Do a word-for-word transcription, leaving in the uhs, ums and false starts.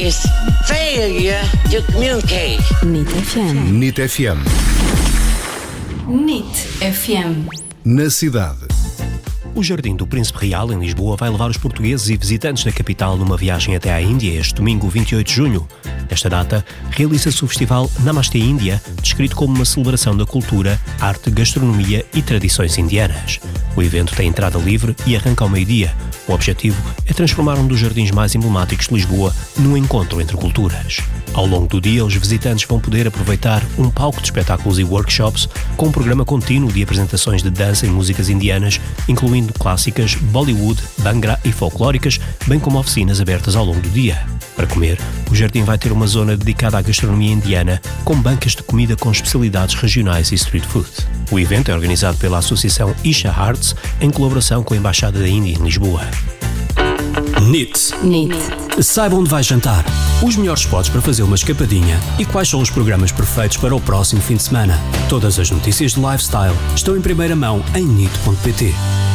is failure to communicate. N I T F M. N I T F M. N I T F M. Na cidade. O Jardim do Príncipe Real, em Lisboa, vai levar os portugueses e visitantes da capital numa viagem até à Índia este domingo, vinte e oito de junho. Nesta data, realiza-se o festival Namaste Índia, descrito como uma celebração da cultura, arte, gastronomia e tradições indianas. O evento tem entrada livre e arranca ao meio-dia. O objetivo é transformar um dos jardins mais emblemáticos de Lisboa num encontro entre culturas. Ao longo do dia, os visitantes vão poder aproveitar um palco de espetáculos e workshops com um programa contínuo de apresentações de dança e músicas indianas, incluindo clássicas, Bollywood, Bhangra e folclóricas, bem como oficinas abertas ao longo do dia. Para comer, o jardim vai ter uma zona dedicada à gastronomia indiana, com bancas de comida com especialidades regionais e street food. O evento é organizado pela Associação Isha Arts, em colaboração com a Embaixada da Índia em Lisboa. N I T. N I T. Saiba onde vai jantar, os melhores spots para fazer uma escapadinha e quais são os programas perfeitos para o próximo fim de semana. Todas as notícias de lifestyle estão em primeira mão em N I T ponto P T.